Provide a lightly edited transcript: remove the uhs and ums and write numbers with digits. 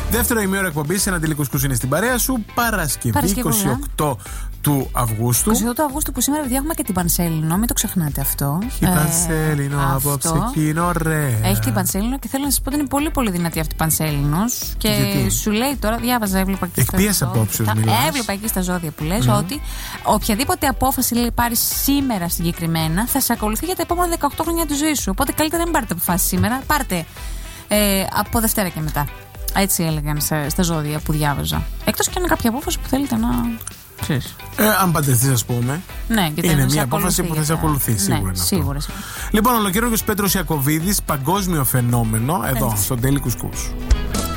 Δεύτερο ημίωρο εκπομπής, ένα τηλεκουσκούς είναι στην παρέα σου. Παρασκευή 28 του Αυγούστου. 28 του Αυγούστου που σήμερα έχουμε και την Πανσέλινο, μην το ξεχνάτε αυτό. Έχει Πανσέλινο απόψε εκείνο, ωραία. Έχει την Πανσέλινο και θέλω να σας πω ότι είναι πολύ πολύ δυνατή αυτή η Πανσέλινος. Και γιατί? Σου λέει τώρα, διάβαζα, έβλεπα και εκπίεση απόψε. Έβλεπα εκεί στα ζώδια που λες ότι οποιαδήποτε απόφαση λέει πάρεις σήμερα συγκεκριμένα θα σε ακολουθεί για τα επόμενα 18 χρόνια τη ζωή σου. Οπότε καλύτερα να μην πάρετε αποφάσεις σήμερα, πάρτε από Δευτέρα και μετά. Έτσι έλεγαν στα ζώδια που διάβαζα. Εκτός και αν είναι κάποια απόφαση που θέλετε να. Αν παντρευτείς, ας πούμε. Ναι, είναι μια απόφαση που θα σε ακολουθεί σίγουρα. Ναι, σίγουρα. Λοιπόν, ολοκληρώνει ο Πέτρος Ιακωβίδης, παγκόσμιο φαινόμενο, εδώ, στον Daily Couscous.